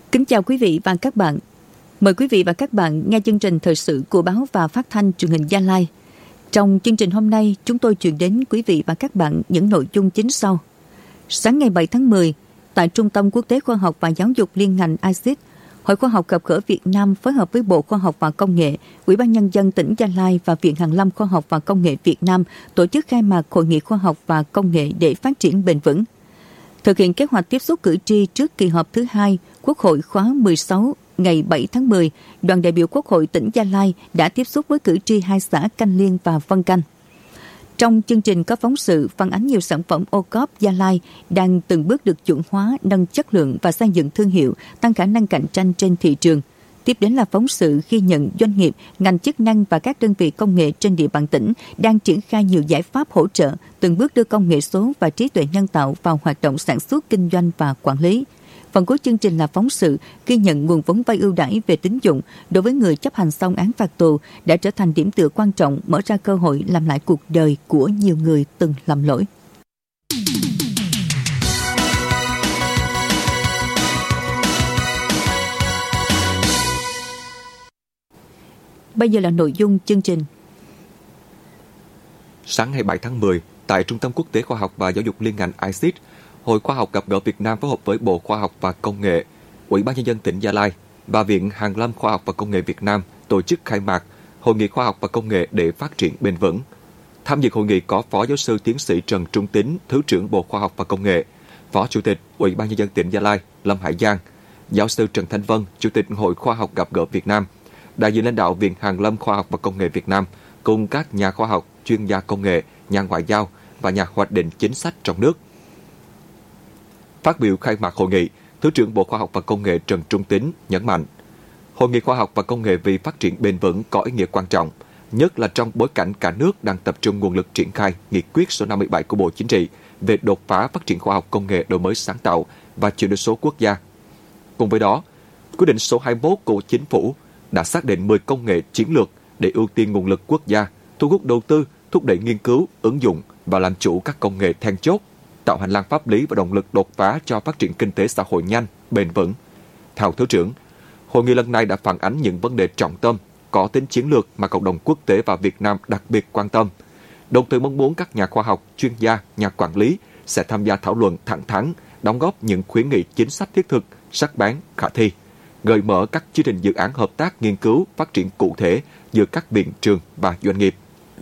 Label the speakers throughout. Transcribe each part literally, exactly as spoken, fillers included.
Speaker 1: Kính chào quý vị và các bạn. Mời quý vị và các bạn nghe chương trình thời sự của báo và phát thanh truyền hình Gia Lai. Trong chương trình hôm nay, chúng tôi chuyển đến quý vị và các bạn những nội dung chính sau. Sáng ngày bảy tháng mười, tại Trung tâm Quốc tế Khoa học và Giáo dục Liên ngành i xê i tê, Hội Khoa học gặp gỡ Việt Nam phối hợp với Bộ Khoa học và Công nghệ, Ủy ban Nhân dân tỉnh Gia Lai và Viện Hàn lâm Khoa học và Công nghệ Việt Nam tổ chức khai mạc Hội nghị Khoa học và Công nghệ để phát triển bền vững. Thực hiện kế hoạch tiếp xúc cử tri trước kỳ họp thứ hai Quốc hội khóa mười sáu ngày bảy tháng mười, đoàn đại biểu Quốc hội tỉnh Gia Lai đã tiếp xúc với cử tri hai xã Canh Liên và Vân Canh. Trong chương trình có phóng sự phản ánh nhiều sản phẩm ô cốp Gia Lai đang từng bước được chuẩn hóa, nâng chất lượng và xây dựng thương hiệu, tăng khả năng cạnh tranh trên thị trường. Tiếp đến là phóng sự ghi nhận doanh nghiệp, ngành chức năng và các đơn vị công nghệ trên địa bàn tỉnh đang triển khai nhiều giải pháp hỗ trợ, từng bước đưa công nghệ số và trí tuệ nhân tạo vào hoạt động sản xuất, kinh doanh và quản lý. Phần cuối chương trình là phóng sự ghi nhận nguồn vốn vay ưu đãi về tín dụng đối với người chấp hành xong án phạt tù đã trở thành điểm tựa quan trọng, mở ra cơ hội làm lại cuộc đời của nhiều người từng lầm lỗi. Bây giờ là nội dung chương trình.
Speaker 2: Sáng ngày bảy tháng mười, tại Trung tâm Quốc tế Khoa học và Giáo dục Liên ngành i xê i tê, Hội Khoa học gặp gỡ Việt Nam phối hợp với Bộ Khoa học và Công nghệ, Ủy ban Nhân dân tỉnh Gia Lai và Viện Hàn lâm Khoa học và Công nghệ Việt Nam tổ chức khai mạc Hội nghị Khoa học và Công nghệ để phát triển bền vững. Tham dự hội nghị có Phó Giáo sư Tiến sĩ Trần Trung Tín, Thứ trưởng Bộ Khoa học và Công nghệ, Phó Chủ tịch Ủy ban Nhân dân tỉnh Gia Lai Lâm Hải Giang, Giáo sư Trần Thanh Vân, Chủ tịch Hội Khoa học gặp gỡ Việt Nam, đại diện lãnh đạo Viện Hàn lâm Khoa học và Công nghệ Việt Nam cùng các nhà khoa học, chuyên gia công nghệ, nhà ngoại giao và nhà hoạch định chính sách trong nước. Phát biểu khai mạc hội nghị, Thứ trưởng Bộ Khoa học và Công nghệ Trần Trung Tín nhấn mạnh, Hội nghị Khoa học và Công nghệ vì phát triển bền vững có ý nghĩa quan trọng, nhất là trong bối cảnh cả nước đang tập trung nguồn lực triển khai nghị quyết số năm mươi bảy của Bộ Chính trị về đột phá phát triển khoa học công nghệ, đổi mới sáng tạo và chuyển đổi số quốc gia. Cùng với đó, quyết định số hai mươi mốt của Chính phủ đã xác định mười công nghệ chiến lược để ưu tiên nguồn lực quốc gia, thu hút đầu tư, thúc đẩy nghiên cứu, ứng dụng và làm chủ các công nghệ then chốt, tạo hành lang pháp lý và động lực đột phá cho phát triển kinh tế xã hội nhanh, bền vững. Theo Thứ trưởng, hội nghị lần này đã phản ánh những vấn đề trọng tâm, có tính chiến lược mà cộng đồng quốc tế và Việt Nam đặc biệt quan tâm, đồng thời mong muốn các nhà khoa học, chuyên gia, nhà quản lý sẽ tham gia thảo luận thẳng thắn, đóng góp những khuyến nghị chính sách thiết thực, sắc bén, khả thi, gợi mở các chương trình dự án hợp tác nghiên cứu, phát triển cụ thể giữa các viện trường và doanh nghiệp.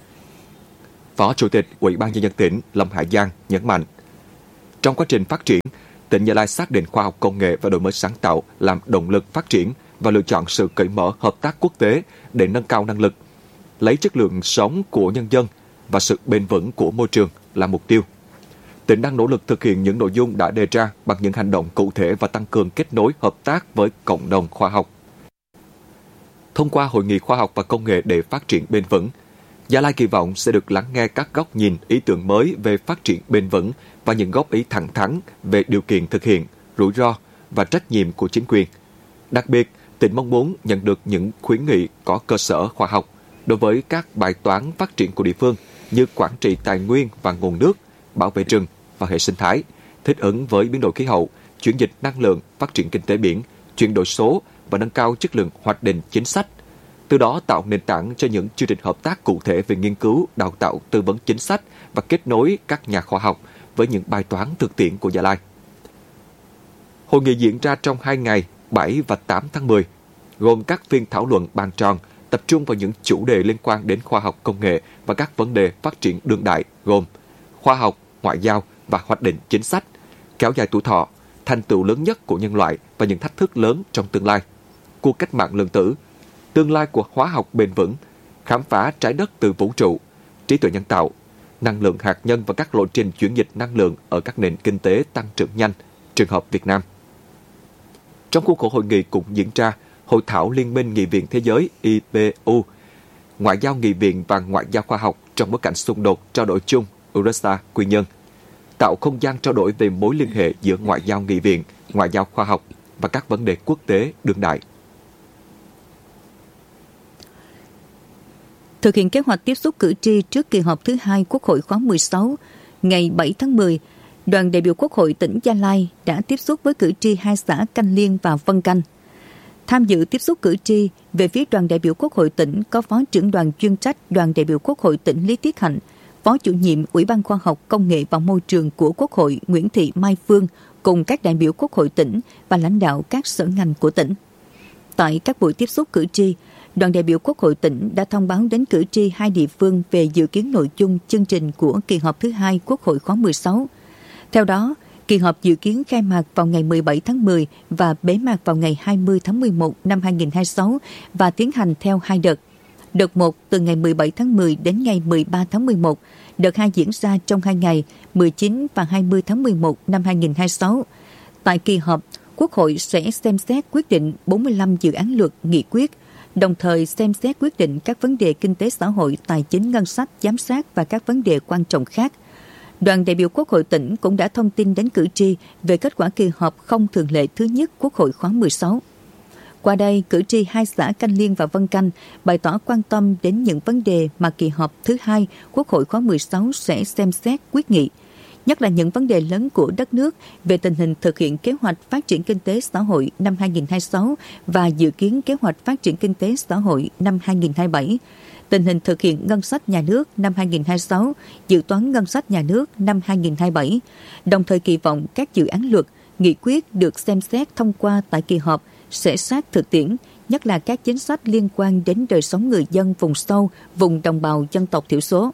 Speaker 2: Phó Chủ tịch Ủy ban Nhân dân tỉnh Lâm Hải Giang nhấn mạnh, trong quá trình phát triển, tỉnh Gia Lai xác định khoa học công nghệ và đổi mới sáng tạo làm động lực phát triển và lựa chọn sự cởi mở hợp tác quốc tế để nâng cao năng lực, lấy chất lượng sống của nhân dân và sự bền vững của môi trường là mục tiêu. Tỉnh đang nỗ lực thực hiện những nội dung đã đề ra bằng những hành động cụ thể và tăng cường kết nối hợp tác với cộng đồng khoa học. Thông qua Hội nghị Khoa học và Công nghệ để phát triển bền vững, Gia Lai kỳ vọng sẽ được lắng nghe các góc nhìn, ý tưởng mới về phát triển bền vững và những góp ý thẳng thắn về điều kiện thực hiện, rủi ro và trách nhiệm của chính quyền. Đặc biệt, tỉnh mong muốn nhận được những khuyến nghị có cơ sở khoa học đối với các bài toán phát triển của địa phương như quản trị tài nguyên và nguồn nước, bảo vệ rừng và hệ sinh thái, thích ứng với biến đổi khí hậu, chuyển dịch năng lượng, phát triển kinh tế biển, chuyển đổi số và nâng cao chất lượng hoạch định chính sách. Từ đó tạo nền tảng cho những chương trình hợp tác cụ thể về nghiên cứu, đào tạo, tư vấn chính sách và kết nối các nhà khoa học với những bài toán thực tiễn của Gia Lai. Hội nghị diễn ra trong hai ngày bảy và tám tháng mười, gồm các phiên thảo luận bàn tròn tập trung vào những chủ đề liên quan đến khoa học công nghệ và các vấn đề phát triển đương đại gồm khoa học, ngoại giao và hoạch định chính sách, kéo dài tuổi thọ, thành tựu lớn nhất của nhân loại và những thách thức lớn trong tương lai, cuộc cách mạng lượng tử, tương lai của hóa học bền vững, khám phá trái đất từ vũ trụ, trí tuệ nhân tạo, năng lượng hạt nhân và các lộ trình chuyển dịch năng lượng ở các nền kinh tế tăng trưởng nhanh, trường hợp Việt Nam. Trong khuôn khổ hội nghị cũng diễn ra Hội thảo Liên minh Nghị viện Thế giới I P U, Ngoại giao nghị viện và Ngoại giao khoa học trong bối cảnh xung đột trao đổi chung u rét a Quy Nhơn, tạo không gian trao đổi về mối liên hệ giữa ngoại giao nghị viện, ngoại giao khoa học và các vấn đề quốc tế đương đại.
Speaker 1: Thực hiện kế hoạch tiếp xúc cử tri trước kỳ họp thứ hai Quốc hội khóa mười sáu, ngày bảy tháng mười, đoàn đại biểu Quốc hội tỉnh Gia Lai đã tiếp xúc với cử tri hai xã Canh Liên và Vân Canh. Tham dự tiếp xúc cử tri, về phía đoàn đại biểu Quốc hội tỉnh có Phó trưởng đoàn chuyên trách đoàn đại biểu Quốc hội tỉnh Lý Tiết Hạnh, Phó chủ nhiệm Ủy ban Khoa học, Công nghệ và Môi trường của Quốc hội Nguyễn Thị Mai Phương cùng các đại biểu Quốc hội tỉnh và lãnh đạo các sở ngành của tỉnh. Tại các buổi tiếp xúc cử tri, đoàn đại biểu Quốc hội tỉnh đã thông báo đến cử tri hai địa phương về dự kiến nội dung chương trình của kỳ họp thứ hai Quốc hội khóa mười sáu. Theo đó, kỳ họp dự kiến khai mạc vào ngày mười bảy tháng mười và bế mạc vào ngày hai mươi tháng mười một năm hai nghìn không trăm hai mươi sáu và tiến hành theo hai đợt. Đợt một từ ngày mười bảy tháng mười đến ngày mười ba tháng mười một, đợt hai diễn ra trong hai ngày mười chín và hai mươi tháng mười một năm hai nghìn không trăm hai mươi sáu. Tại kỳ họp, Quốc hội sẽ xem xét quyết định bốn mươi lăm dự án luật, nghị quyết, đồng thời xem xét quyết định các vấn đề kinh tế xã hội, tài chính ngân sách, giám sát và các vấn đề quan trọng khác. Đoàn đại biểu Quốc hội tỉnh cũng đã thông tin đến cử tri về kết quả kỳ họp không thường lệ thứ nhất Quốc hội khóa mười sáu. Qua đây, cử tri hai xã Canh Liên và Vân Canh bày tỏ quan tâm đến những vấn đề mà kỳ họp thứ hai Quốc hội khóa mười sáu sẽ xem xét quyết nghị, nhất là những vấn đề lớn của đất nước về tình hình thực hiện kế hoạch phát triển kinh tế xã hội năm hai nghìn không trăm hai mươi sáu và dự kiến kế hoạch phát triển kinh tế xã hội năm hai nghìn không trăm hai mươi bảy, tình hình thực hiện ngân sách nhà nước năm hai nghìn không trăm hai mươi sáu, dự toán ngân sách nhà nước năm hai nghìn không trăm hai mươi bảy, đồng thời kỳ vọng các dự án luật, nghị quyết được xem xét thông qua tại kỳ họp sẽ sát thực tiễn, nhất là các chính sách liên quan đến đời sống người dân vùng sâu, vùng đồng bào dân tộc thiểu số.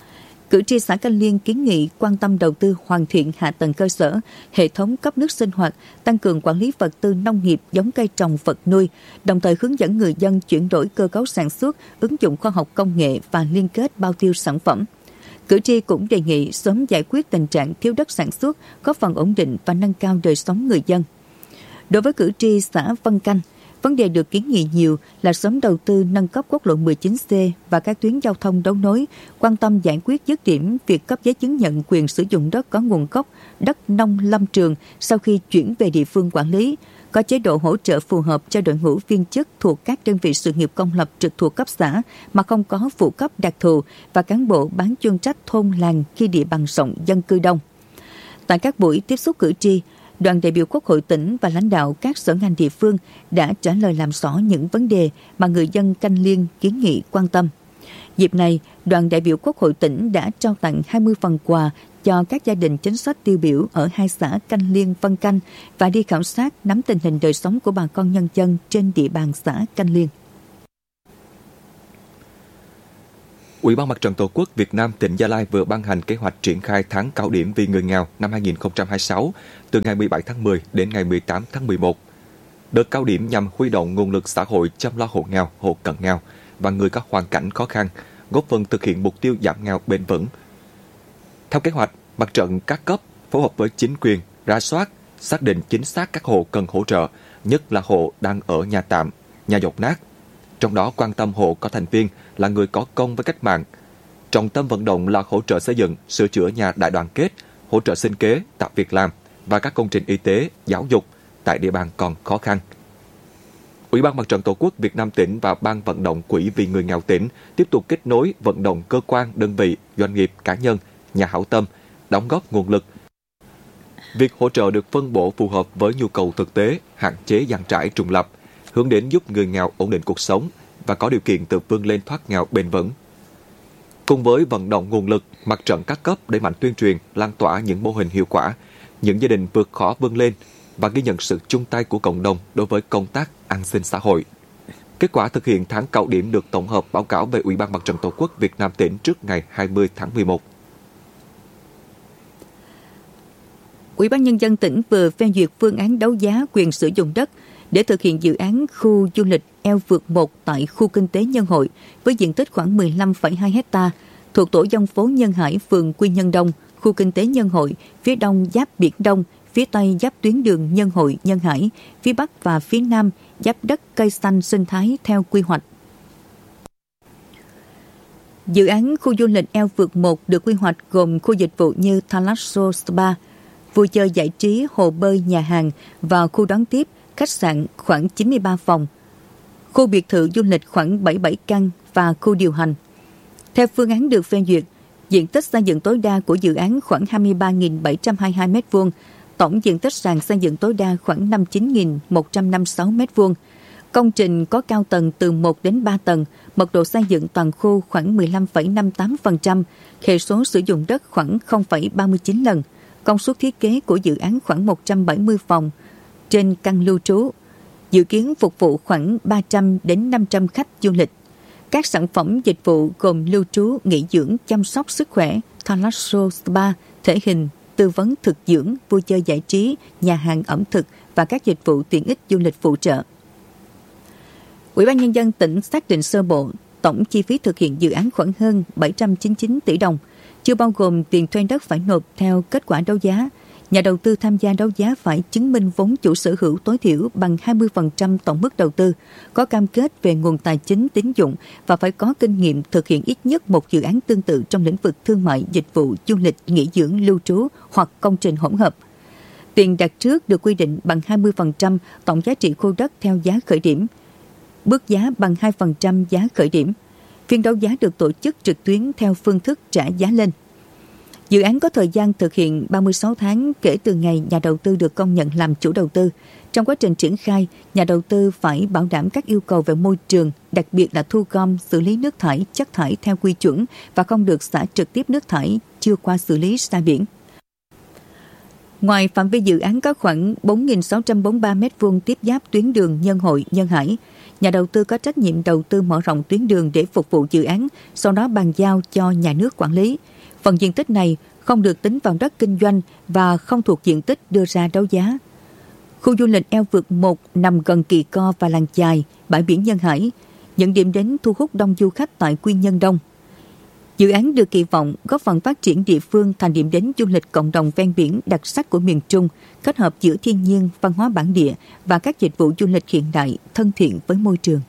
Speaker 1: Cử tri xã Canh Liên kiến nghị quan tâm đầu tư hoàn thiện hạ tầng cơ sở, hệ thống cấp nước sinh hoạt, tăng cường quản lý vật tư nông nghiệp, giống cây trồng, vật nuôi, đồng thời hướng dẫn người dân chuyển đổi cơ cấu sản xuất, ứng dụng khoa học công nghệ và liên kết bao tiêu sản phẩm. Cử tri cũng đề nghị sớm giải quyết tình trạng thiếu đất sản xuất, góp phần ổn định và nâng cao đời sống người dân. Đối với cử tri xã Vân Canh, vấn đề được kiến nghị nhiều là sớm đầu tư nâng cấp quốc lộ mười chín C và các tuyến giao thông đấu nối, quan tâm giải quyết dứt điểm việc cấp giấy chứng nhận quyền sử dụng đất có nguồn gốc, đất nông lâm trường sau khi chuyển về địa phương quản lý, có chế độ hỗ trợ phù hợp cho đội ngũ viên chức thuộc các đơn vị sự nghiệp công lập trực thuộc cấp xã mà không có phụ cấp đặc thù và cán bộ bán chuyên trách thôn làng khi địa bàn rộng dân cư đông. Tại các buổi tiếp xúc cử tri, đoàn đại biểu Quốc hội tỉnh và lãnh đạo các sở ngành địa phương đã trả lời làm rõ những vấn đề mà người dân Canh Liên kiến nghị quan tâm. Dịp này, đoàn đại biểu Quốc hội tỉnh đã trao tặng hai mươi phần quà cho các gia đình chính sách tiêu biểu ở hai xã Canh Liên, Vân Canh và đi khảo sát nắm tình hình đời sống của bà con nhân dân trên địa bàn xã Canh Liên.
Speaker 2: Ủy ban Mặt trận Tổ quốc Việt Nam tỉnh Gia Lai vừa ban hành kế hoạch triển khai tháng cao điểm vì người nghèo năm hai nghìn không trăm hai mươi sáu từ ngày mười bảy tháng mười đến ngày mười tám tháng mười một. Đợt cao điểm nhằm huy động nguồn lực xã hội chăm lo hộ nghèo, hộ cận nghèo và người có hoàn cảnh khó khăn, góp phần thực hiện mục tiêu giảm nghèo bền vững. Theo kế hoạch, mặt trận các cấp phối hợp với chính quyền rà soát, xác định chính xác các hộ cần hỗ trợ, nhất là hộ đang ở nhà tạm, nhà dột nát. Trong đó quan tâm hộ có thành viên là người có công với cách mạng. Trọng tâm vận động là hỗ trợ xây dựng, sửa chữa nhà đại đoàn kết, hỗ trợ sinh kế, tạo việc làm và các công trình y tế, giáo dục tại địa bàn còn khó khăn. Ủy ban Mặt trận Tổ quốc Việt Nam tỉnh và Ban vận động Quỹ vì người nghèo tỉnh tiếp tục kết nối vận động cơ quan, đơn vị, doanh nghiệp, cá nhân, nhà hảo tâm, đóng góp nguồn lực. Việc hỗ trợ được phân bổ phù hợp với nhu cầu thực tế, hạn chế dàn trải trùng lập, hướng đến giúp người nghèo ổn định cuộc sống và có điều kiện tự vươn lên thoát nghèo bền vững. Cùng với vận động nguồn lực, mặt trận các cấp đẩy mạnh tuyên truyền, lan tỏa những mô hình hiệu quả, những gia đình vượt khó vươn lên và ghi nhận sự chung tay của cộng đồng đối với công tác an sinh xã hội. Kết quả thực hiện tháng cao điểm được tổng hợp báo cáo về Ủy ban Mặt trận Tổ quốc Việt Nam tỉnh trước ngày hai mươi tháng mười một.
Speaker 1: Ủy ban Nhân dân tỉnh vừa phê duyệt phương án đấu giá quyền sử dụng đất để thực hiện dự án khu du lịch Eo Vượt một tại khu kinh tế Nhân Hội với diện tích khoảng mười lăm phẩy hai héc ta thuộc tổ dân phố Nhân Hải, phường Quy Nhơn Đông, khu kinh tế Nhân Hội, phía đông giáp Biển Đông, phía tây giáp tuyến đường Nhân Hội, Nhân Hải, phía bắc và phía nam giáp đất cây xanh sinh thái theo quy hoạch. Dự án khu du lịch Eo Vượt một được quy hoạch gồm khu dịch vụ như Thalasso Spa, vui chơi giải trí, hồ bơi, nhà hàng và khu đón tiếp, khách sạn khoảng chín mươi ba phòng, khu biệt thự du lịch khoảng bảy mươi bảy căn và khu điều hành. Theo phương án được phê duyệt, Diện tích xây dựng tối đa của dự án khoảng hai mươi ba nghìn bảy trăm hai mươi hai mét vuông, tổng diện tích sàn xây dựng tối đa khoảng năm mươi chín nghìn một trăm năm mươi sáu mét vuông. Công trình có cao tầng từ một đến ba tầng, mật độ xây dựng toàn khu khoảng mười lăm phẩy năm mươi tám phần trăm, hệ số sử dụng đất khoảng không phẩy ba mươi chín lần. Công suất thiết kế của dự án khoảng một trăm bảy mươi phòng trên căn lưu trú, dự kiến phục vụ khoảng ba trăm đến năm trăm khách du lịch. Các sản phẩm dịch vụ gồm lưu trú, nghỉ dưỡng, chăm sóc sức khỏe, Thalasso Spa, thể hình, tư vấn thực dưỡng, vui chơi giải trí, nhà hàng ẩm thực và các dịch vụ tiện ích du lịch phụ trợ. Ủy ban Nhân dân tỉnh xác định sơ bộ tổng chi phí thực hiện dự án khoảng hơn bảy trăm chín mươi chín tỷ đồng, chưa bao gồm tiền thuê đất phải nộp theo kết quả đấu giá. Nhà đầu tư tham gia đấu giá phải chứng minh vốn chủ sở hữu tối thiểu bằng hai mươi phần trăm tổng mức đầu tư, có cam kết về nguồn tài chính tín dụng và phải có kinh nghiệm thực hiện ít nhất một dự án tương tự trong lĩnh vực thương mại, dịch vụ, du lịch, nghỉ dưỡng, lưu trú hoặc công trình hỗn hợp. Tiền đặt trước được quy định bằng hai mươi phần trăm tổng giá trị khu đất theo giá khởi điểm, bước giá bằng hai phần trăm giá khởi điểm. Phiên đấu giá được tổ chức trực tuyến theo phương thức trả giá lên. Dự án có thời gian thực hiện ba mươi sáu tháng kể từ ngày nhà đầu tư được công nhận làm chủ đầu tư. Trong quá trình triển khai, nhà đầu tư phải bảo đảm các yêu cầu về môi trường, đặc biệt là thu gom, xử lý nước thải, chất thải theo quy chuẩn và không được xả trực tiếp nước thải chưa qua xử lý ra biển. Ngoài phạm vi dự án có khoảng bốn nghìn sáu trăm bốn mươi ba mét vuông tiếp giáp tuyến đường Nhân Hội, Nhân Hải. Nhà đầu tư có trách nhiệm đầu tư mở rộng tuyến đường để phục vụ dự án, sau đó bàn giao cho nhà nước quản lý. Phần diện tích này không được tính vào đất kinh doanh và không thuộc diện tích đưa ra đấu giá. Khu du lịch Eo Vực một nằm gần Kỳ Co và Làng Chài, bãi biển Nhân Hải, những điểm đến thu hút đông du khách tại Quy Nhơn Đông. Dự án được kỳ vọng góp phần phát triển địa phương thành điểm đến du lịch cộng đồng ven biển đặc sắc của miền Trung, kết hợp giữa thiên nhiên, văn hóa bản địa và các dịch vụ du lịch hiện đại thân thiện với môi trường.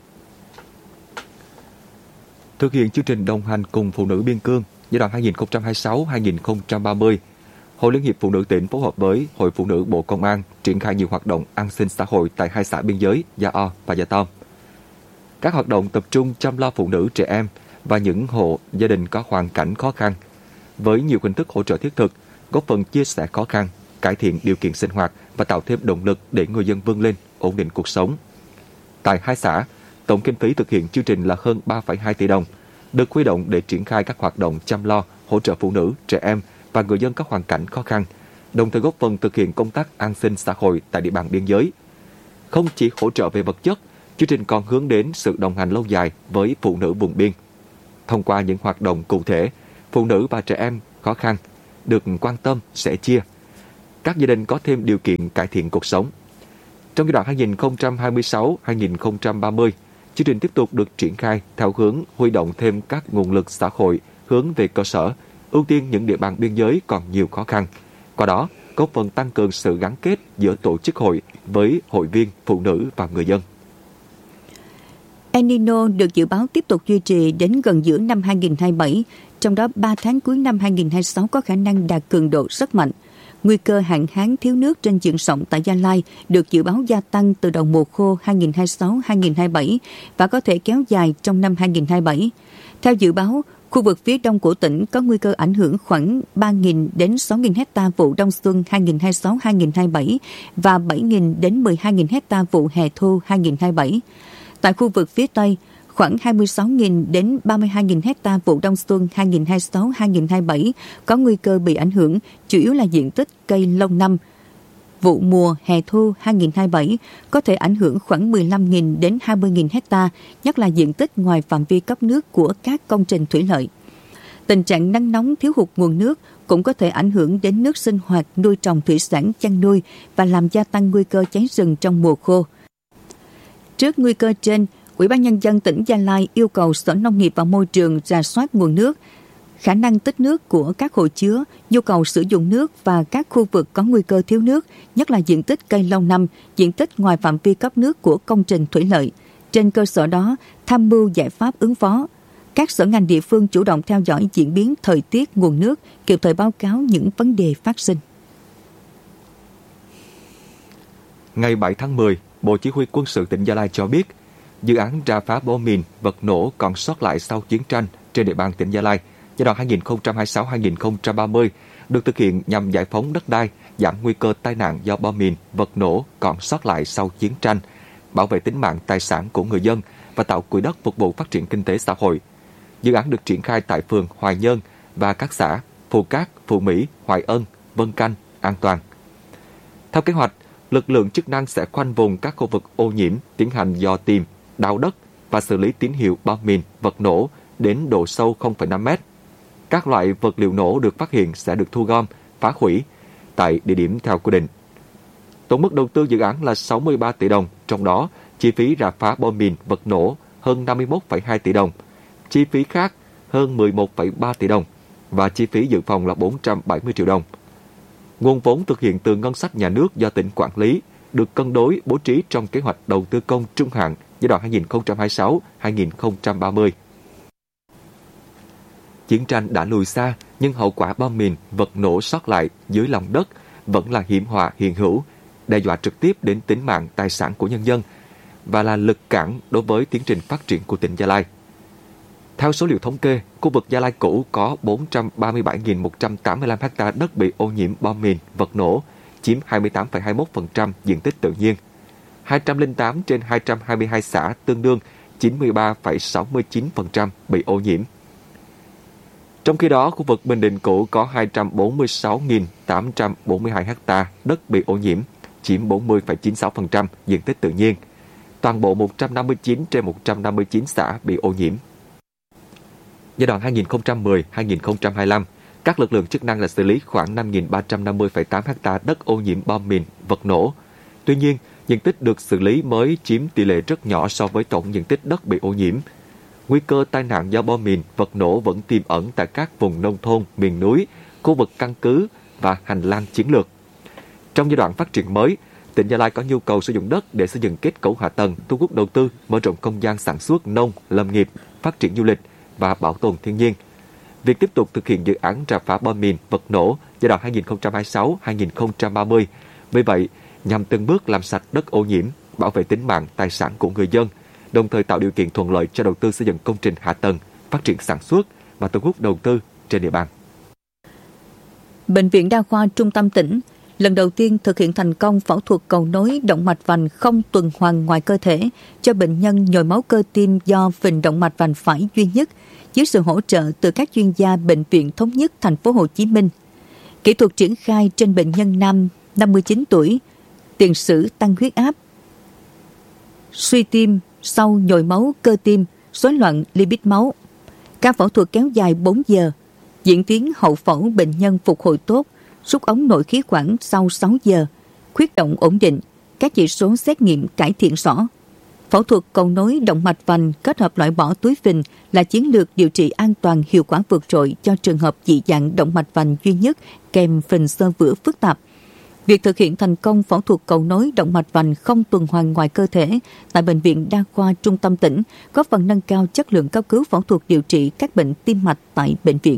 Speaker 2: Thực hiện chương trình đồng hành cùng phụ nữ biên cương giai đoạn hai nghìn không trăm hai mươi sáu đến hai nghìn không trăm ba mươi, Hội Liên hiệp Phụ nữ tỉnh phối hợp với Hội Phụ nữ Bộ Công an triển khai nhiều hoạt động an sinh xã hội tại hai xã biên giới Gia O và Gia Tom. Các hoạt động tập trung chăm lo phụ nữ, trẻ em và những hộ gia đình có hoàn cảnh khó khăn, với nhiều hình thức hỗ trợ thiết thực, góp phần chia sẻ khó khăn, cải thiện điều kiện sinh hoạt và tạo thêm động lực để người dân vươn lên, ổn định cuộc sống. Tại hai xã, tổng kinh phí thực hiện chương trình là hơn ba phẩy hai tỷ đồng, được huy động để triển khai các hoạt động chăm lo, hỗ trợ phụ nữ, trẻ em và người dân có hoàn cảnh khó khăn, đồng thời góp phần thực hiện công tác an sinh xã hội tại địa bàn biên giới. Không chỉ hỗ trợ về vật chất, chương trình còn hướng đến sự đồng hành lâu dài với phụ nữ vùng biên. Thông qua những hoạt động cụ thể, phụ nữ và trẻ em khó khăn được quan tâm, sẻ chia. Các gia đình có thêm điều kiện cải thiện cuộc sống. Trong giai đoạn hai nghìn không trăm hai mươi sáu đến hai nghìn không trăm ba mươi, chương trình tiếp tục được triển khai theo hướng huy động thêm các nguồn lực xã hội hướng về cơ sở, ưu tiên những địa bàn biên giới còn nhiều khó khăn. Qua đó, góp phần tăng cường sự gắn kết giữa tổ chức hội với hội viên, phụ nữ và người dân.
Speaker 1: El Nino được dự báo tiếp tục duy trì đến gần giữa năm hai nghìn không trăm hai mươi bảy, trong đó ba tháng cuối năm hai nghìn không trăm hai mươi sáu có khả năng đạt cường độ rất mạnh. Nguy cơ hạn hán thiếu nước trên diện rộng tại Gia Lai được dự báo gia tăng từ đầu mùa khô hai nghìn không trăm hai mươi sáu đến hai nghìn không trăm hai mươi bảy và có thể kéo dài trong năm hai nghìn không trăm hai mươi bảy. Theo dự báo, khu vực phía đông của tỉnh có nguy cơ ảnh hưởng khoảng ba nghìn đến sáu nghìn hecta vụ đông xuân hai nghìn không trăm hai mươi sáu đến hai nghìn không trăm hai mươi bảy và bảy nghìn đến mười hai nghìn hecta vụ hè thu hai nghìn không trăm hai mươi bảy. Tại khu vực phía Tây, khoảng hai mươi sáu nghìn đến ba mươi hai nghìn hecta vụ đông xuân hai nghìn không trăm hai mươi sáu đến hai nghìn không trăm hai mươi bảy có nguy cơ bị ảnh hưởng, chủ yếu là diện tích cây lâu năm. Vụ mùa hè thu hai nghìn không trăm hai mươi bảy có thể ảnh hưởng khoảng mười lăm nghìn đến hai mươi nghìn hecta, nhất là diện tích ngoài phạm vi cấp nước của các công trình thủy lợi. Tình trạng nắng nóng thiếu hụt nguồn nước cũng có thể ảnh hưởng đến nước sinh hoạt, nuôi trồng thủy sản, chăn nuôi và làm gia tăng nguy cơ cháy rừng trong mùa khô. Trước nguy cơ trên, Ủy ban Nhân dân tỉnh Gia Lai yêu cầu Sở Nông nghiệp và Môi trường rà soát nguồn nước, khả năng tích nước của các hồ chứa, nhu cầu sử dụng nước và các khu vực có nguy cơ thiếu nước, nhất là diện tích cây lâu năm, diện tích ngoài phạm vi cấp nước của công trình thủy lợi. Trên cơ sở đó, tham mưu giải pháp ứng phó. Các sở ngành địa phương chủ động theo dõi diễn biến thời tiết, nguồn nước, kịp thời báo cáo những vấn đề phát sinh.
Speaker 2: Ngày bảy tháng mười, Bộ Chỉ huy Quân sự tỉnh Gia Lai cho biết, dự án rà phá bom mìn, vật nổ còn sót lại sau chiến tranh trên địa bàn tỉnh Gia Lai giai đoạn hai nghìn không trăm hai mươi sáu đến hai nghìn không trăm ba mươi được thực hiện nhằm giải phóng đất đai, giảm nguy cơ tai nạn do bom mìn, vật nổ còn sót lại sau chiến tranh, bảo vệ tính mạng tài sản của người dân và tạo quỹ đất phục vụ phát triển kinh tế xã hội. Dự án được triển khai tại phường Hoài Nhơn và các xã Phù Cát, Phù Mỹ, Hoài Ân, Vân Canh, An Toàn. Theo kế hoạch, lực lượng chức năng sẽ khoanh vùng các khu vực ô nhiễm, tiến hành dò tìm, đào đất và xử lý tín hiệu bom mìn, vật nổ đến độ sâu không phẩy năm mét. Các loại vật liệu nổ được phát hiện sẽ được thu gom, phá hủy tại địa điểm theo quy định. Tổng mức đầu tư dự án là sáu mươi ba tỷ đồng, trong đó chi phí rà phá bom mìn, vật nổ hơn năm mươi mốt phẩy hai tỷ đồng, chi phí khác hơn mười một phẩy ba tỷ đồng và chi phí dự phòng là bốn trăm bảy mươi triệu đồng. Nguồn vốn thực hiện từ ngân sách nhà nước do tỉnh quản lý được cân đối bố trí trong kế hoạch đầu tư công trung hạn giai đoạn hai nghìn không trăm hai mươi sáu đến hai nghìn không trăm ba mươi. Chiến tranh đã lùi xa, nhưng hậu quả bom mìn, vật nổ sót lại dưới lòng đất vẫn là hiểm họa hiện hữu, đe dọa trực tiếp đến tính mạng tài sản của nhân dân và là lực cản đối với tiến trình phát triển của tỉnh Gia Lai. Theo số liệu thống kê, khu vực Gia Lai cũ có bốn trăm ba mươi bảy nghìn một trăm tám mươi lăm ha đất bị ô nhiễm bom mìn, vật nổ, chiếm hai mươi tám phẩy hai mươi mốt phần trăm diện tích tự nhiên. hai trăm lẻ tám trên hai trăm hai mươi hai xã tương đương chín mươi ba phẩy sáu mươi chín phần trăm bị ô nhiễm. Trong khi đó, khu vực Bình Định cũ có hai trăm bốn mươi sáu nghìn tám trăm bốn mươi hai ha đất bị ô nhiễm, chiếm bốn mươi phẩy chín mươi sáu phần trăm diện tích tự nhiên. Toàn bộ một trăm năm mươi chín trên một trăm năm mươi chín xã bị ô nhiễm. Giai đoạn hai nghìn không trăm mười đến hai nghìn không trăm hai mươi lăm, các lực lượng chức năng đã xử lý khoảng năm nghìn ba trăm năm mươi phẩy tám ha đất ô nhiễm bom mìn, vật nổ. Tuy nhiên, diện tích được xử lý mới chiếm tỷ lệ rất nhỏ so với tổng diện tích đất bị ô nhiễm. Nguy cơ tai nạn do bom mìn, vật nổ vẫn tiềm ẩn tại các vùng nông thôn, miền núi, khu vực căn cứ và hành lang chiến lược. Trong giai đoạn phát triển mới, tỉnh Gia Lai có nhu cầu sử dụng đất để xây dựng kết cấu hạ tầng, thu hút đầu tư, mở rộng không gian sản xuất nông, lâm nghiệp, phát triển du lịch và bảo tồn thiên nhiên. Việc tiếp tục thực hiện dự án rà phá bom mìn, vật nổ giai đoạn hai nghìn không trăm hai mươi sáu đến hai nghìn không trăm ba mươi. Vì vậy, nhằm từng bước làm sạch đất ô nhiễm, bảo vệ tính mạng, tài sản của người dân, đồng thời tạo điều kiện thuận lợi cho đầu tư xây dựng công trình hạ tầng, phát triển sản xuất và thu hút đầu tư trên địa bàn.
Speaker 1: Bệnh viện Đa khoa Trung tâm tỉnh lần đầu tiên thực hiện thành công phẫu thuật cầu nối động mạch vành không tuần hoàn ngoài cơ thể cho bệnh nhân nhồi máu cơ tim do phình động mạch vành phải duy nhất dưới sự hỗ trợ từ các chuyên gia Bệnh viện Thống nhất Thành phố Hồ Chí Minh. Kỹ thuật triển khai trên bệnh nhân nam năm mươi chín tuổi, tiền sử tăng huyết áp, suy tim sau nhồi máu cơ tim, rối loạn lipid máu. Ca phẫu thuật kéo dài bốn giờ. Diễn tiến hậu phẫu bệnh nhân phục hồi tốt, rút ống nội khí quản sau sáu giờ, khuyết động ổn định, các chỉ số xét nghiệm cải thiện rõ. Phẫu thuật cầu nối động mạch vành kết hợp loại bỏ túi phình là chiến lược điều trị an toàn hiệu quả vượt trội cho trường hợp dị dạng động mạch vành duy nhất kèm phình xơ vữa phức tạp. Việc thực hiện thành công phẫu thuật cầu nối động mạch vành không tuần hoàn ngoài cơ thể tại Bệnh viện Đa khoa Trung tâm tỉnh góp phần nâng cao chất lượng cấp cứu phẫu thuật điều trị các bệnh tim mạch tại bệnh viện.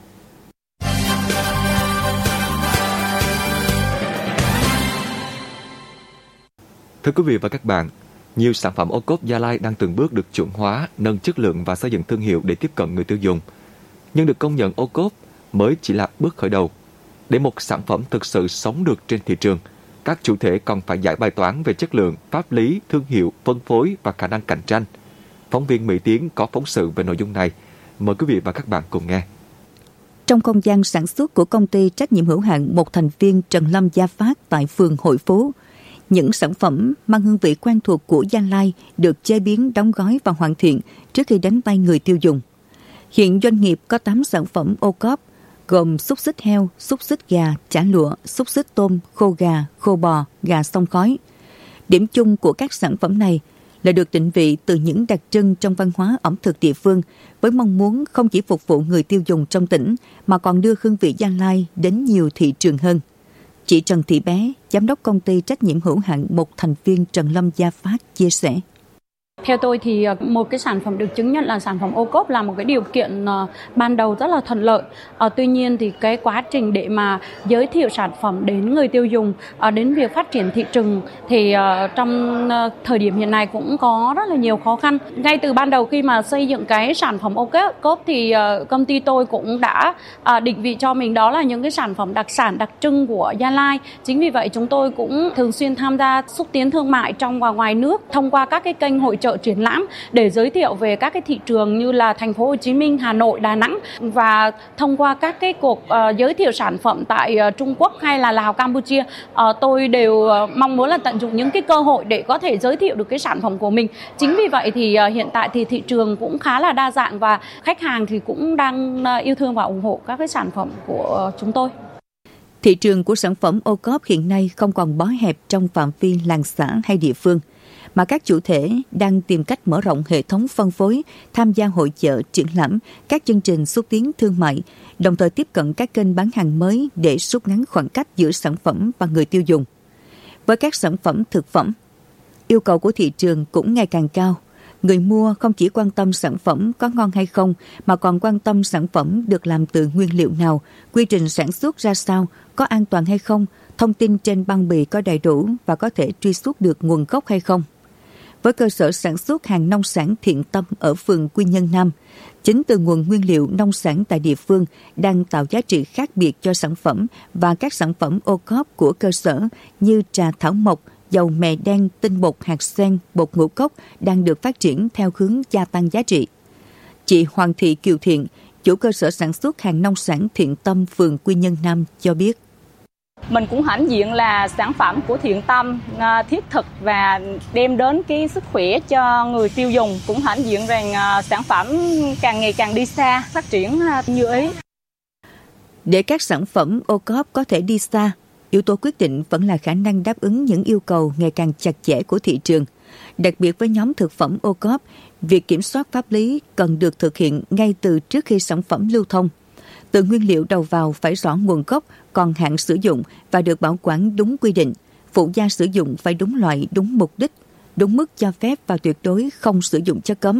Speaker 2: Thưa quý vị và các bạn, nhiều sản phẩm ô cốp Gia Lai đang từng bước được chuẩn hóa, nâng chất lượng và xây dựng thương hiệu để tiếp cận người tiêu dùng. Nhưng được công nhận ô cốp mới chỉ là bước khởi đầu. Để một sản phẩm thực sự sống được trên thị trường, các chủ thể còn phải giải bài toán về chất lượng, pháp lý, thương hiệu, phân phối và khả năng cạnh tranh. Phóng viên Mỹ Tiến có phóng sự về nội dung này. Mời quý vị và các bạn cùng nghe.
Speaker 1: Trong không gian sản xuất của công ty trách nhiệm hữu hạn một thành viên Trần Lâm Gia Phát tại phường Hội Phố, những sản phẩm mang hương vị quen thuộc của Gia Lai được chế biến, đóng gói và hoàn thiện trước khi đến tay người tiêu dùng. Hiện doanh nghiệp có tám sản phẩm ô cốp gồm xúc xích heo, xúc xích gà, chả lụa, xúc xích tôm, khô gà, khô bò, gà xông khói. Điểm chung của các sản phẩm này là được định vị từ những đặc trưng trong văn hóa ẩm thực địa phương với mong muốn không chỉ phục vụ người tiêu dùng trong tỉnh mà còn đưa hương vị Gia Lai đến nhiều thị trường hơn. Chị Trần Thị Bé, giám đốc công ty trách nhiệm hữu hạn một thành viên Trần Lâm Gia Phát chia sẻ.
Speaker 3: Theo tôi thì một cái sản phẩm được chứng nhận là sản phẩm ô cốp là một cái điều kiện ban đầu rất là thuận lợi. À, tuy nhiên thì cái quá trình để mà giới thiệu sản phẩm đến người tiêu dùng, à, đến việc phát triển thị trường thì uh, trong uh, thời điểm hiện nay cũng có rất là nhiều khó khăn. Ngay từ ban đầu khi mà xây dựng cái sản phẩm ô cốp thì uh, công ty tôi cũng đã uh, định vị cho mình đó là những cái sản phẩm đặc sản đặc trưng của Gia Lai. Chính vì vậy chúng tôi cũng thường xuyên tham gia xúc tiến thương mại trong và ngoài nước thông qua các cái kênh hội chợ triển lãm để giới thiệu về các cái thị trường như là thành phố Hồ Chí Minh, Hà Nội, Đà Nẵng, và thông qua các cái cuộc uh, giới thiệu sản phẩm tại uh, Trung Quốc hay là Lào, Campuchia, uh, tôi đều uh, mong muốn là tận dụng những cái cơ hội để có thể giới thiệu được cái sản phẩm của mình. Chính vì vậy thì uh, hiện tại thì thị trường cũng khá là đa dạng và khách hàng thì cũng đang uh, yêu thương và ủng hộ các cái sản phẩm của uh, chúng tôi.
Speaker 1: Thị trường của sản phẩm ô cốp hiện nay không còn bó hẹp trong phạm vi làng xã hay địa phương, mà các chủ thể đang tìm cách mở rộng hệ thống phân phối, tham gia hội chợ, triển lãm, các chương trình xúc tiến thương mại, đồng thời tiếp cận các kênh bán hàng mới để rút ngắn khoảng cách giữa sản phẩm và người tiêu dùng. Với các sản phẩm thực phẩm, yêu cầu của thị trường cũng ngày càng cao. Người mua không chỉ quan tâm sản phẩm có ngon hay không, mà còn quan tâm sản phẩm được làm từ nguyên liệu nào, quy trình sản xuất ra sao, có an toàn hay không, thông tin trên bao bì có đầy đủ và có thể truy xuất được nguồn gốc hay không. Với cơ sở sản xuất hàng nông sản Thiện Tâm ở phường Quy Nhơn Nam, chính từ nguồn nguyên liệu nông sản tại địa phương đang tạo giá trị khác biệt cho sản phẩm, và các sản phẩm ô cốp của cơ sở như trà thảo mộc, dầu mè đen, tinh bột hạt sen, bột ngũ cốc đang được phát triển theo hướng gia tăng giá trị. Chị Hoàng Thị Kiều Thiện, chủ cơ sở sản xuất hàng nông sản Thiện Tâm phường Quy Nhơn Nam cho biết.
Speaker 4: Mình cũng hãnh diện là sản phẩm của Thiện Tâm thiết thực và đem đến cái sức khỏe cho người tiêu dùng. Cũng hãnh diện rằng sản phẩm càng ngày càng đi xa, phát triển như ý.
Speaker 1: Để các sản phẩm ô cốp có thể đi xa, yếu tố quyết định vẫn là khả năng đáp ứng những yêu cầu ngày càng chặt chẽ của thị trường. Đặc biệt với nhóm thực phẩm ô cốp, việc kiểm soát pháp lý cần được thực hiện ngay từ trước khi sản phẩm lưu thông. Từ nguyên liệu đầu vào phải rõ nguồn gốc, còn hạn sử dụng và được bảo quản đúng quy định. Phụ gia sử dụng phải đúng loại, đúng mục đích, đúng mức cho phép và tuyệt đối không sử dụng chất cấm.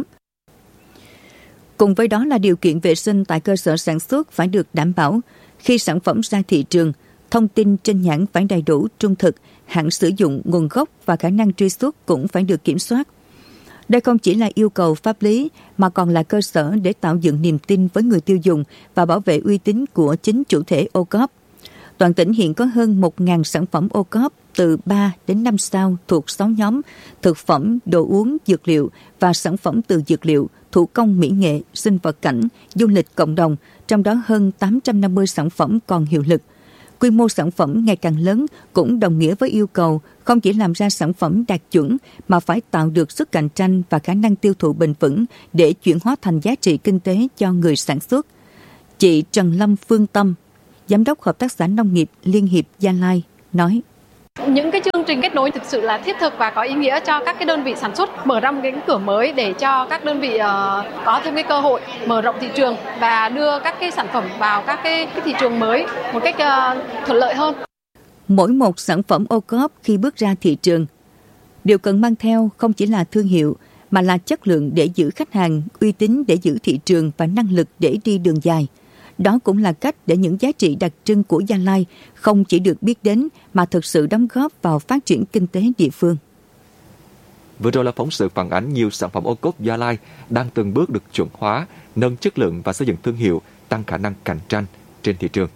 Speaker 1: Cùng với đó là điều kiện vệ sinh tại cơ sở sản xuất phải được đảm bảo. Khi sản phẩm ra thị trường, thông tin trên nhãn phải đầy đủ, trung thực, hạn sử dụng, nguồn gốc và khả năng truy xuất cũng phải được kiểm soát. Đây không chỉ là yêu cầu pháp lý mà còn là cơ sở để tạo dựng niềm tin với người tiêu dùng và bảo vệ uy tín của chính chủ thể ô cốp. Toàn tỉnh hiện có hơn một nghìn sản phẩm ô cốp từ ba đến năm sao thuộc sáu nhóm: thực phẩm, đồ uống, dược liệu và sản phẩm từ dược liệu, thủ công mỹ nghệ, sinh vật cảnh, du lịch cộng đồng, trong đó hơn tám trăm năm mươi sản phẩm còn hiệu lực. Quy mô sản phẩm ngày càng lớn cũng đồng nghĩa với yêu cầu không chỉ làm ra sản phẩm đạt chuẩn mà phải tạo được sức cạnh tranh và khả năng tiêu thụ bền vững để chuyển hóa thành giá trị kinh tế cho người sản xuất. Chị Trần Lâm Phương Tâm, Giám đốc Hợp tác xã Nông nghiệp Liên hiệp Gia Lai, nói:
Speaker 5: Những cái chương trình kết nối thực sự là thiết thực và có ý nghĩa cho các cái đơn vị sản xuất, mở ra một cái cửa mới để cho các đơn vị uh, có thêm cái cơ hội mở rộng thị trường và đưa các cái sản phẩm vào các cái, cái thị trường mới một cách uh, thuận lợi hơn.
Speaker 1: Mỗi một sản phẩm ô cốp khi bước ra thị trường, điều cần mang theo không chỉ là thương hiệu mà là chất lượng để giữ khách hàng, uy tín để giữ thị trường và năng lực để đi đường dài. Đó cũng là cách để những giá trị đặc trưng của Gia Lai không chỉ được biết đến mà thực sự đóng góp vào phát triển kinh tế địa phương.
Speaker 2: Vừa rồi là phóng sự phản ánh nhiều sản phẩm ô cốp Gia Lai đang từng bước được chuẩn hóa, nâng chất lượng và xây dựng thương hiệu, tăng khả năng cạnh tranh trên thị trường.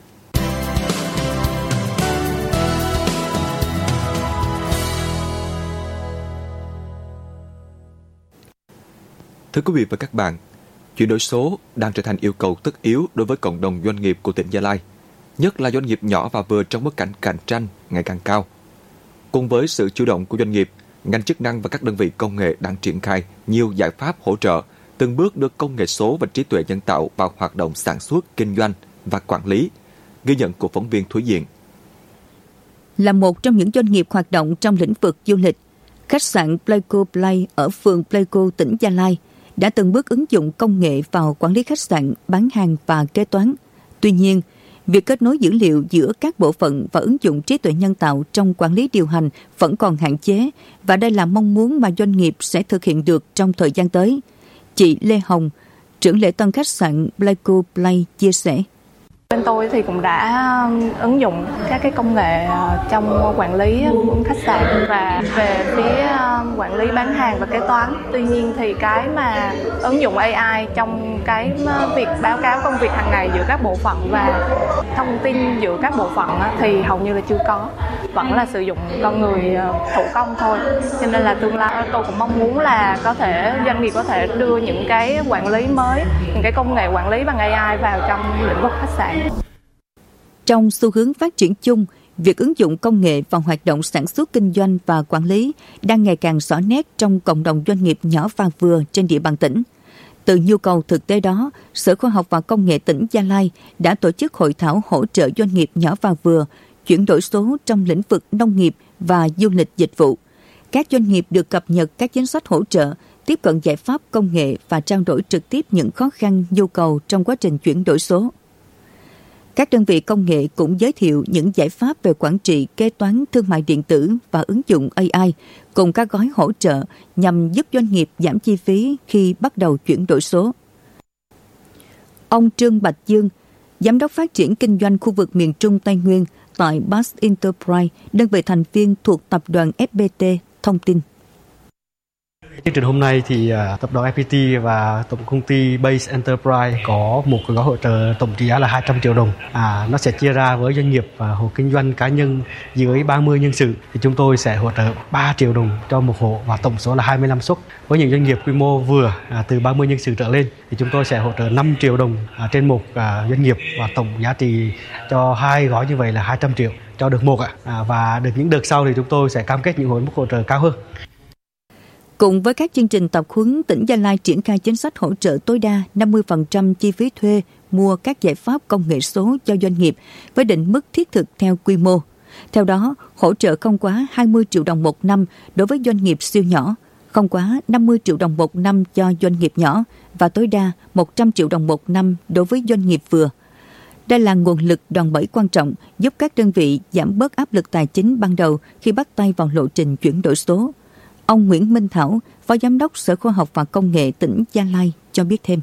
Speaker 2: Thưa quý vị và các bạn, chuyển đổi số đang trở thành yêu cầu tất yếu đối với cộng đồng doanh nghiệp của tỉnh Gia Lai, nhất là doanh nghiệp nhỏ và vừa trong bối cảnh cạnh tranh ngày càng cao. Cùng với sự chủ động của doanh nghiệp, ngành chức năng và các đơn vị công nghệ đang triển khai nhiều giải pháp hỗ trợ, từng bước đưa công nghệ số và trí tuệ nhân tạo vào hoạt động sản xuất, kinh doanh và quản lý. Ghi nhận của phóng viên Thúy Diện.
Speaker 1: Là một trong những doanh nghiệp hoạt động trong lĩnh vực du lịch, khách sạn Pleiku Play ở phường Pleiku, tỉnh Gia Lai đã từng bước ứng dụng công nghệ vào quản lý khách sạn, bán hàng và kế toán. Tuy nhiên, Việc kết nối dữ liệu giữa các bộ phận và ứng dụng trí tuệ nhân tạo trong quản lý điều hành vẫn còn hạn chế, và đây là mong muốn mà doanh nghiệp sẽ thực hiện được trong thời gian tới. Chị Lê Hồng, trưởng lễ tân khách sạn Playco Play chia sẻ.
Speaker 6: Bên tôi thì cũng đã ứng dụng các cái công nghệ trong quản lý khách sạn và về phía quản lý bán hàng và kế toán. Tuy nhiên thì cái mà ứng dụng a i trong cái việc báo cáo công việc hàng ngày giữa các bộ phận và thông tin giữa các bộ phận thì hầu như là chưa có. Vẫn là sử dụng con người thủ công thôi. Cho nên là tương lai tôi cũng mong muốn là có thể doanh nghiệp có thể đưa những cái quản lý mới, những cái công nghệ quản lý bằng a i vào trong lĩnh vực khách sạn.
Speaker 1: Trong xu hướng phát triển chung, việc ứng dụng công nghệ vào hoạt động sản xuất kinh doanh và quản lý đang ngày càng rõ nét trong cộng đồng doanh nghiệp nhỏ và vừa trên địa bàn tỉnh. Từ nhu cầu thực tế đó, Sở Khoa học và Công nghệ tỉnh Gia Lai đã tổ chức hội thảo hỗ trợ doanh nghiệp nhỏ và vừa chuyển đổi số trong lĩnh vực nông nghiệp và du lịch dịch vụ. Các doanh nghiệp được cập nhật các chính sách hỗ trợ, tiếp cận giải pháp công nghệ và trao đổi trực tiếp những khó khăn, nhu cầu trong quá trình chuyển đổi số. Các đơn vị công nghệ cũng giới thiệu những giải pháp về quản trị, kế toán, thương mại điện tử và ứng dụng a i cùng các gói hỗ trợ nhằm giúp doanh nghiệp giảm chi phí khi bắt đầu chuyển đổi số. Ông Trương Bạch Dương, Giám đốc phát triển kinh doanh khu vực miền Trung Tây Nguyên tại Bas Enterprise, đơn vị thành viên thuộc tập đoàn ép pê tê, thông tin.
Speaker 7: Chương trình hôm nay thì uh, tập đoàn ép pê tê và tổng công ty Base Enterprise có một gói hỗ trợ tổng trị giá là hai trăm triệu đồng. À, nó sẽ chia ra với doanh nghiệp và hộ kinh doanh cá nhân dưới ba mươi nhân sự thì chúng tôi sẽ hỗ trợ ba triệu đồng cho một hộ và tổng số là hai mươi lăm suất. Với những doanh nghiệp quy mô vừa à, từ ba mươi nhân sự trở lên thì chúng tôi sẽ hỗ trợ năm triệu đồng à, trên một à, doanh nghiệp và tổng giá trị cho hai gói như vậy là hai trăm triệu cho được một ạ. À, và được những đợt sau thì chúng tôi sẽ cam kết những mức hỗ trợ cao hơn.
Speaker 1: Cùng với các chương trình tập huấn, tỉnh Gia Lai triển khai chính sách hỗ trợ tối đa năm mươi phần trăm chi phí thuê, mua các giải pháp công nghệ số cho doanh nghiệp với định mức thiết thực theo quy mô. Theo đó, hỗ trợ không quá hai mươi triệu đồng một năm đối với doanh nghiệp siêu nhỏ, không quá năm mươi triệu đồng một năm cho doanh nghiệp nhỏ và tối đa một trăm triệu đồng một năm đối với doanh nghiệp vừa. Đây là nguồn lực đòn bẩy quan trọng giúp các đơn vị giảm bớt áp lực tài chính ban đầu khi bắt tay vào lộ trình chuyển đổi số. Ông Nguyễn Minh Thảo, Phó Giám đốc Sở Khoa học và Công nghệ tỉnh Gia Lai cho biết thêm.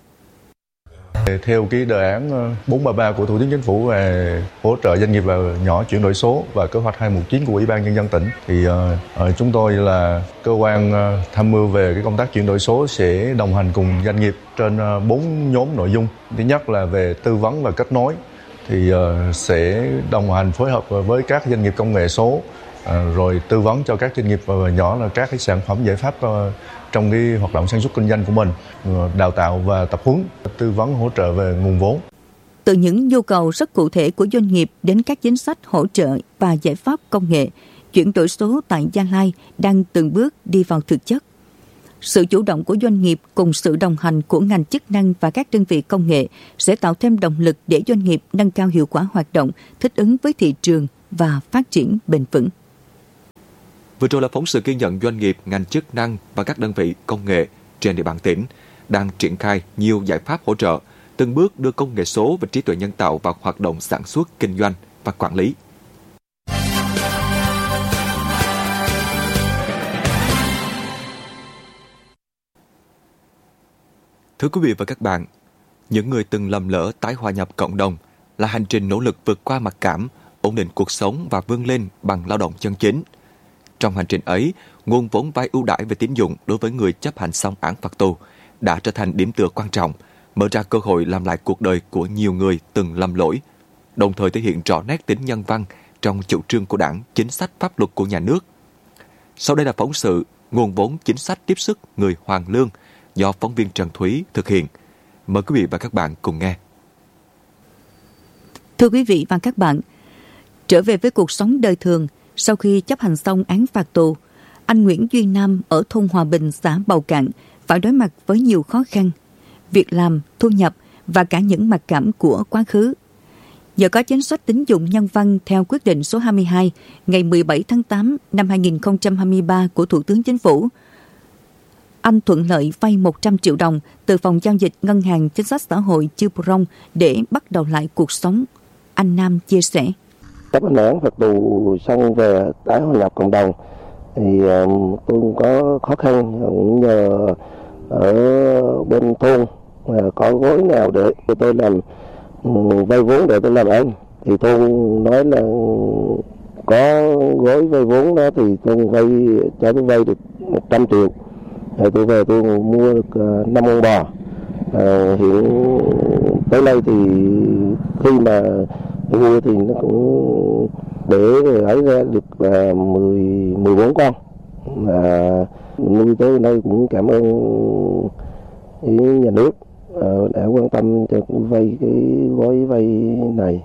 Speaker 8: Theo cái đề án bốn ba ba của Thủ tướng Chính phủ về hỗ trợ doanh nghiệp và nhỏ chuyển đổi số và kế hoạch hai một chín của Ủy ban Nhân dân tỉnh, thì uh, chúng tôi là cơ quan uh, tham mưu về cái công tác chuyển đổi số sẽ đồng hành cùng doanh nghiệp trên bốn uh, nhóm nội dung. Thứ nhất là về tư vấn và kết nối, thì uh, sẽ đồng hành phối hợp với các doanh nghiệp công nghệ số, À, rồi tư vấn cho các doanh nghiệp và nhỏ là các cái sản phẩm giải pháp uh, trong cái hoạt động sản xuất kinh doanh của mình, uh, đào tạo và tập huấn, tư vấn hỗ trợ về nguồn vốn.
Speaker 1: Từ những nhu cầu rất cụ thể của doanh nghiệp đến các chính sách hỗ trợ và giải pháp công nghệ, chuyển đổi số tại Gia Lai đang từng bước đi vào thực chất. Sự chủ động của doanh nghiệp cùng sự đồng hành của ngành chức năng và các đơn vị công nghệ sẽ tạo thêm động lực để doanh nghiệp nâng cao hiệu quả hoạt động, thích ứng với thị trường và phát triển bền vững.
Speaker 2: Vừa rồi là phóng sự ghi nhận doanh nghiệp, ngành chức năng và các đơn vị công nghệ trên địa bàn tỉnh đang triển khai nhiều giải pháp hỗ trợ, từng bước đưa công nghệ số và trí tuệ nhân tạo vào hoạt động sản xuất, kinh doanh và quản lý. Thưa quý vị và các bạn, những người từng lầm lỡ tái hòa nhập cộng đồng là hành trình nỗ lực vượt qua mặc cảm, ổn định cuộc sống và vươn lên bằng lao động chân chính. Trong hành trình ấy, nguồn vốn vay ưu đãi về tín dụng đối với người chấp hành xong án phạt tù đã trở thành điểm tựa quan trọng, mở ra cơ hội làm lại cuộc đời của nhiều người từng lầm lỗi, đồng thời thể hiện rõ nét tính nhân văn trong chủ trương của Đảng, chính sách pháp luật của nhà nước. Sau đây là phóng sự nguồn vốn chính sách tiếp sức người hoàn lương do phóng viên Trần Thúy thực hiện. Mời quý vị và các bạn cùng nghe.
Speaker 1: Thưa quý vị và các bạn, trở về với cuộc sống đời thường, sau khi chấp hành xong án phạt tù, anh Nguyễn Duy Nam ở thôn Hòa Bình, xã Bầu Cạn phải đối mặt với nhiều khó khăn, việc làm, thu nhập và cả những mặc cảm của quá khứ. Nhờ có chính sách tín dụng nhân văn theo quyết định số hai mươi hai ngày mười bảy tháng tám năm hai nghìn không trăm hai mươi ba của Thủ tướng Chính phủ, anh thuận lợi vay một trăm triệu đồng từ phòng giao dịch Ngân hàng Chính sách Xã hội Chư Prong để bắt đầu lại cuộc sống. Anh Nam chia sẻ.
Speaker 9: Chấp hành án phạt tù xong về tái hòa nhập cộng đồng thì tôi cũng có khó khăn, cũng nhờ ở bên thôn có gói nào để tôi làm vay vốn để tôi làm ăn, thì thôn nói là có gói vay vốn đó thì tôi vay cho tôi vay được một trăm triệu, rồi tôi về tôi mua được năm con bò. À, hiện tới nay thì khi mà mua thì nó cũng để ấy ra được là mười mười bốn con, à, nuôi tới nay cũng cảm ơn ý nhà nước đã quan tâm cho vay cái gói vay này.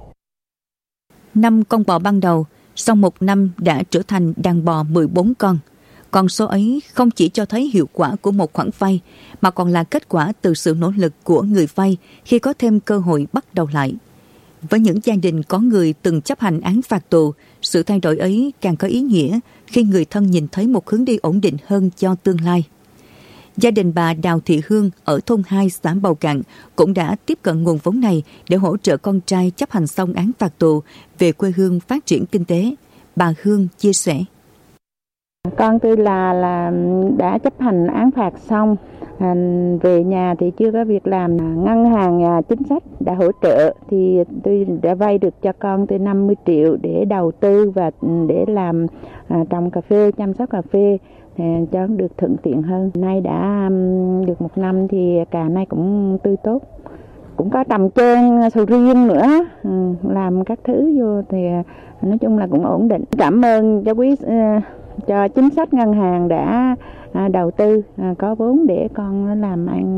Speaker 1: Năm con bò ban đầu, sau một năm đã trở thành đàn bò mười bốn con. Con số ấy không chỉ cho thấy hiệu quả của một khoản vay, mà còn là kết quả từ sự nỗ lực của người vay khi có thêm cơ hội bắt đầu lại. Với những gia đình có người từng chấp hành án phạt tù, sự thay đổi ấy càng có ý nghĩa khi người thân nhìn thấy một hướng đi ổn định hơn cho tương lai. Gia đình bà Đào Thị Hương ở thôn hai xã Bầu Cạn cũng đã tiếp cận nguồn vốn này để hỗ trợ con trai chấp hành xong án phạt tù về quê hương phát triển kinh tế. Bà Hương chia sẻ.
Speaker 10: Con tôi là là đã chấp hành án phạt xong, à, về nhà thì chưa có việc làm. Ngân hàng à, chính sách đã hỗ trợ thì tôi đã vay được cho con tôi năm mươi triệu để đầu tư và để làm à, trồng cà phê, chăm sóc cà phê thì cho được thuận tiện hơn. Nay đã um, được một năm thì cà nay cũng tươi tốt. Cũng có trồng trên sầu riêng nữa, ừ, làm các thứ vô thì nói chung là cũng ổn định. Cảm ơn cho quý uh, cho chính sách ngân hàng đã à, đầu tư à, có vốn để con làm ăn.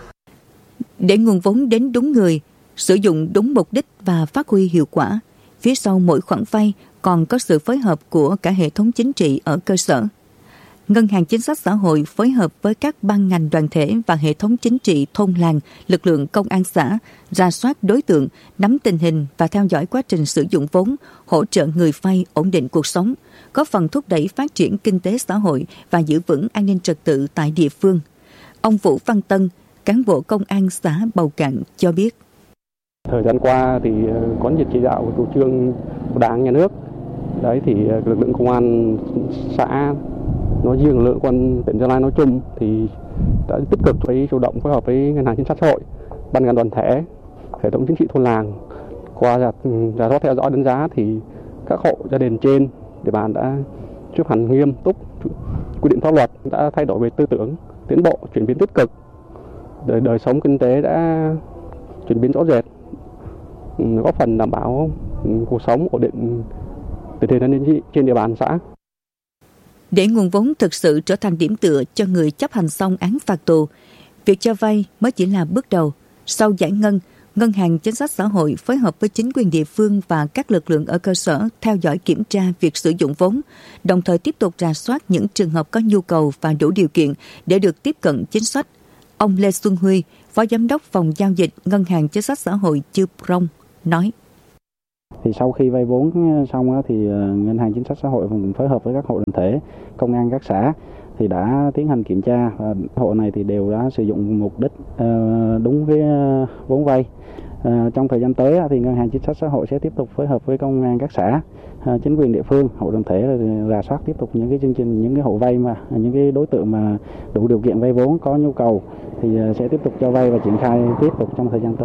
Speaker 1: Để nguồn vốn đến đúng người, sử dụng đúng mục đích và phát huy hiệu quả, phía sau mỗi khoản vay còn có sự phối hợp của cả hệ thống chính trị ở cơ sở. Ngân hàng Chính sách Xã hội phối hợp với các ban ngành đoàn thể và hệ thống chính trị thôn làng, lực lượng công an xã, rà soát đối tượng, nắm tình hình và theo dõi quá trình sử dụng vốn, hỗ trợ người vay ổn định cuộc sống, góp phần thúc đẩy phát triển kinh tế xã hội và giữ vững an ninh trật tự tại địa phương. Ông Vũ Văn Tân, cán bộ công an xã Bầu Cạn cho biết.
Speaker 11: Thời gian qua thì quán triệt chỉ đạo của chủ trương của Đảng, Nhà nước. Đấy thì lực lượng công an xã nói riêng, lực lượng quân tỉnh Gia Lai nói chung thì đã tích cực với chủ động phối hợp với ngân hàng chính sách xã hội, ban ngành đoàn thể, hệ thống chính trị thôn làng qua giả soát theo dõi đánh giá thì các hộ gia đình trên địa bàn đã chấp hành nghiêm túc quy định pháp luật, đã thay đổi về tư tưởng, tiến bộ, chuyển biến tích cực, đời đời sống kinh tế đã chuyển biến rõ rệt, góp phần đảm bảo cuộc sống ổn định tình hình an ninh trên địa bàn xã.
Speaker 1: Để nguồn vốn thực sự trở thành điểm tựa cho người chấp hành xong án phạt tù, việc cho vay mới chỉ là bước đầu. Sau giải ngân, Ngân hàng Chính sách Xã hội phối hợp với chính quyền địa phương và các lực lượng ở cơ sở theo dõi kiểm tra việc sử dụng vốn, đồng thời tiếp tục rà soát những trường hợp có nhu cầu và đủ điều kiện để được tiếp cận chính sách. Ông Lê Xuân Huy, Phó Giám đốc Phòng Giao dịch Ngân hàng Chính sách Xã hội Chư Prong, nói.
Speaker 12: Thì sau khi vay vốn xong thì Ngân hàng Chính sách Xã hội phối hợp với các hộ đoàn thể, công an các xã thì đã tiến hành kiểm tra. Hộ này thì đều đã sử dụng mục đích đúng với vốn vay. Trong thời gian tới thì Ngân hàng Chính sách Xã hội sẽ tiếp tục phối hợp với công an các xã, chính quyền địa phương, hộ đoàn thể rà soát tiếp tục những cái chương trình, những cái hộ vay mà những cái đối tượng mà đủ điều kiện vay vốn có nhu cầu thì sẽ tiếp tục cho vay và triển khai tiếp tục trong thời gian tới.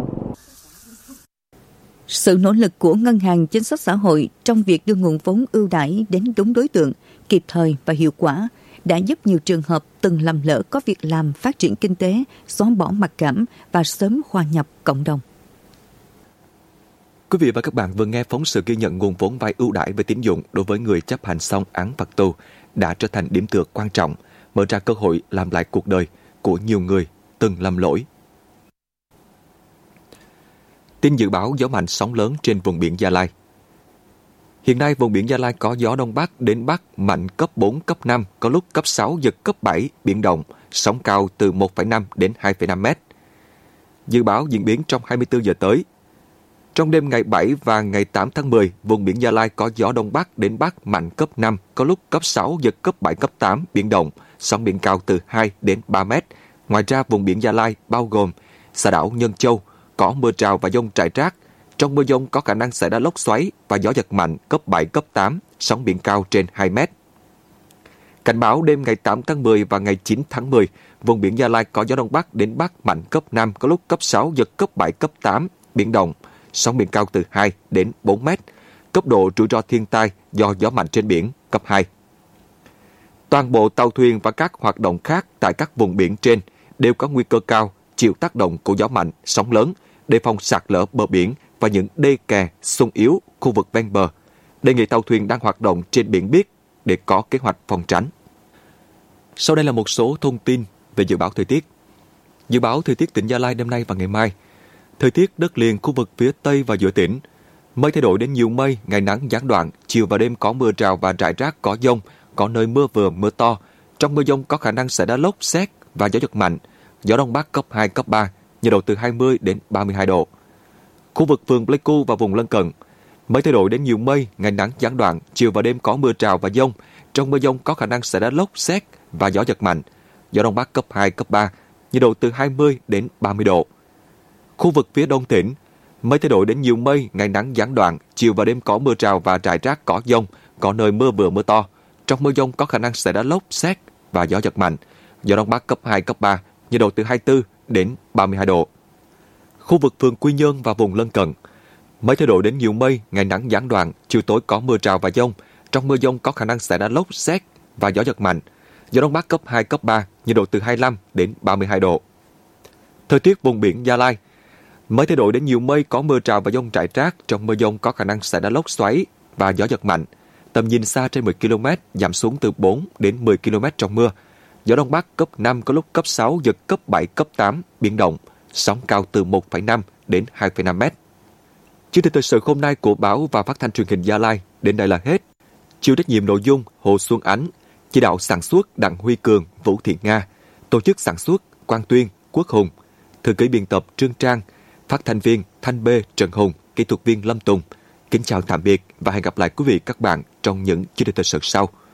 Speaker 1: Sự nỗ lực của Ngân hàng Chính sách Xã hội trong việc đưa nguồn vốn ưu đãi đến đúng đối tượng, kịp thời và hiệu quả đã giúp nhiều trường hợp từng lầm lỡ có việc làm, phát triển kinh tế, xóa bỏ mặc cảm và sớm hòa nhập cộng đồng.
Speaker 2: Quý vị và các bạn vừa nghe phóng sự ghi nhận nguồn vốn vay ưu đãi về tín dụng đối với người chấp hành xong án phạt tù đã trở thành điểm tựa quan trọng, mở ra cơ hội làm lại cuộc đời của nhiều người từng lầm lỗi. Tin dự báo gió mạnh sóng lớn trên vùng biển Gia Lai. Hiện nay, vùng biển Gia Lai có gió Đông Bắc đến Bắc mạnh cấp bốn, cấp năm, có lúc cấp sáu, giật cấp bảy, biển động, sóng cao từ một phẩy năm đến hai phẩy năm mét. Dự báo diễn biến trong hai mươi tư giờ tới. Trong đêm ngày bảy và ngày tám tháng mười, vùng biển Gia Lai có gió Đông Bắc đến Bắc mạnh cấp năm, có lúc cấp sáu, giật cấp bảy, cấp tám, biển động, sóng biển cao từ hai đến ba mét. Ngoài ra, vùng biển Gia Lai bao gồm xã đảo Nhân Châu có mưa rào và dông rải rác, Trong mưa dông có khả năng xảy ra lốc xoáy và gió giật mạnh cấp bảy, cấp tám, sóng biển cao trên hai mét. Cảnh báo đêm ngày tám tháng mười và ngày chín tháng mười, vùng biển Gia Lai có gió Đông Bắc đến Bắc mạnh cấp năm, có lúc cấp sáu, giật cấp bảy, cấp tám, biển động, sóng biển cao từ hai đến bốn mét. Cấp độ rủi ro thiên tai do gió mạnh trên biển cấp hai. Toàn bộ tàu thuyền và các hoạt động khác tại các vùng biển trên đều có nguy cơ cao chịu tác động của gió mạnh, sóng lớn, đề phòng sạt lở bờ biển và những đê kè, sung yếu, khu vực ven bờ. Đề nghị tàu thuyền đang hoạt động trên biển biết để có kế hoạch phòng tránh. Sau đây là một số thông tin về dự báo thời tiết. Dự báo thời tiết tỉnh Gia Lai đêm nay và ngày mai. Thời tiết đất liền khu vực phía Tây và giữa tỉnh. Mây thay đổi đến nhiều mây, ngày nắng gián đoạn, chiều và đêm có mưa rào và rải rác có dông, có nơi mưa vừa mưa to. Trong mưa dông có khả năng xảy ra lốc, sét và gió giật mạnh. Gió Đông Bắc cấp hai, cấp ba, nhiệt độ từ hai mươi đến ba mươi hai độ. Khu vực phường Pleiku và vùng lân cận. Mây thay đổi đến nhiều mây, ngày nắng gián đoạn, chiều và đêm có mưa rào và dông. Trong mưa dông có khả năng xảy ra lốc, sét và gió giật mạnh. Gió Đông Bắc cấp hai, cấp ba, nhiệt độ từ hai mươi đến ba mươi độ. Khu vực phía đông tỉnh, mây thay đổi đến nhiều mây, ngày nắng gián đoạn, chiều và đêm có mưa rào và rải rác có dông, có nơi mưa vừa mưa to. Trong mưa dông có khả năng xảy ra lốc, sét và gió giật mạnh. Gió Đông Bắc cấp hai, cấp ba, nhiệt độ từ hai mươi tư đến ba mươi hai độ. Khu vực phường Quy Nhơn và vùng lân cận, mây thay đổi đến nhiều mây, ngày nắng gián đoạn, chiều tối có mưa rào và dông. Trong mưa dông có khả năng xảy ra lốc, sét và gió giật mạnh. Gió Đông Bắc cấp hai, cấp ba, nhiệt độ từ hai mươi lăm đến ba mươi hai độ. Thời tiết vùng biển Gia Lai, mây thay đổi đến nhiều mây, có mưa rào và dông rải rác. Trong mưa dông có khả năng xảy ra lốc xoáy và gió giật mạnh. Tầm nhìn xa trên mười ki lô mét, giảm xuống từ bốn đến mười ki lô mét trong mưa. Gió Đông Bắc cấp năm, có lúc cấp sáu, giật cấp bảy, cấp tám, biển động, sóng cao từ một phẩy năm đến hai phẩy năm mét. Chương trình thời sự hôm nay của Báo và Phát thanh Truyền hình Gia Lai đến đây là hết. Chịu trách nhiệm nội dung Hồ Xuân Ánh, chỉ đạo sản xuất Đặng Huy Cường, Vũ Thị Nga, tổ chức sản xuất Quang Tuyên, Quốc Hùng, thư ký biên tập Trương Trang, phát thanh viên Thanh B, Trần Hùng, kỹ thuật viên Lâm Tùng. Kính chào tạm biệt và hẹn gặp lại quý vị các bạn trong những chương trình thời sự sau.